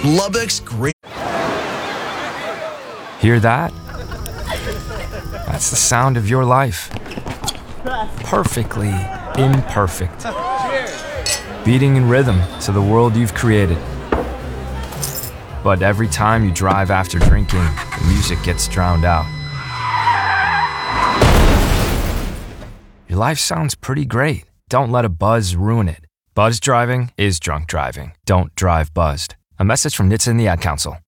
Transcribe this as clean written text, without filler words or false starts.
Lubbock's great. Hear that? That's the sound of your life. Perfectly imperfect. Beating in rhythm to the world you've created. But every time you drive after drinking, the music gets drowned out. Your life sounds pretty great. Don't let a buzz ruin it. Buzz driving is drunk driving. Don't drive buzzed. A message from NHTSA and the Ad Council.